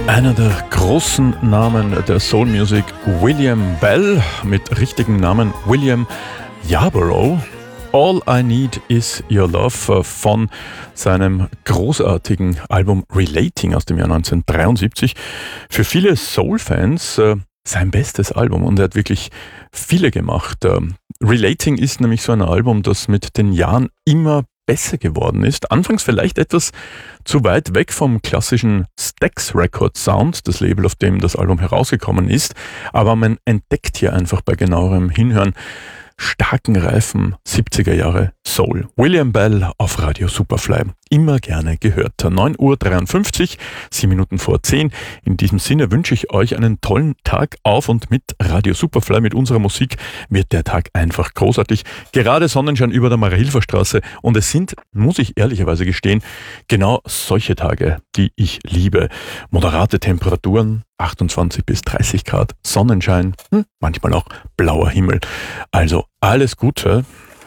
Einer der großen Namen der Soul Music, William Bell, mit richtigem Namen William Yarborough. All I Need Is Your Love von seinem großartigen Album Relating aus dem Jahr 1973. Für viele Soul-Fans sein bestes Album, und er hat wirklich viele gemacht. Relating ist nämlich so ein Album, das mit den Jahren immer besser geworden ist. Anfangs vielleicht etwas zu weit weg vom klassischen Stax Records Sound, das Label, auf dem das Album herausgekommen ist, aber man entdeckt hier einfach bei genauerem Hinhören starken, reifen 70er Jahre Soul. William Bell auf Radio Superfly. Immer gerne gehört. 9:53 Uhr, 7 Minuten vor 10. In diesem Sinne wünsche ich euch einen tollen Tag auf und mit Radio Superfly. Mit unserer Musik wird der Tag einfach großartig. Gerade Sonnenschein über der Maria-Hilfer-Straße. Und es sind, muss ich ehrlicherweise gestehen, genau solche Tage, die ich liebe. Moderate Temperaturen, 28 bis 30 Grad, Sonnenschein, manchmal auch blauer Himmel. Also alles Gute.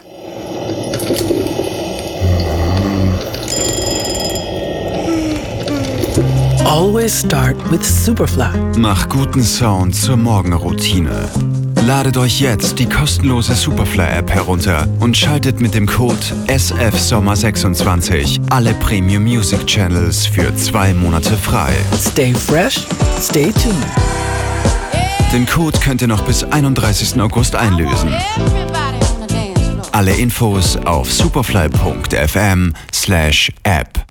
Always start with Superfly. Mach guten Sound zur Morgenroutine. Ladet euch jetzt die kostenlose Superfly-App herunter und schaltet mit dem Code SFSommer26 alle Premium Music Channels für 2 Monate frei. Stay fresh, stay tuned. Den Code könnt ihr noch bis 31. August einlösen. Alle Infos auf superfly.fm/app.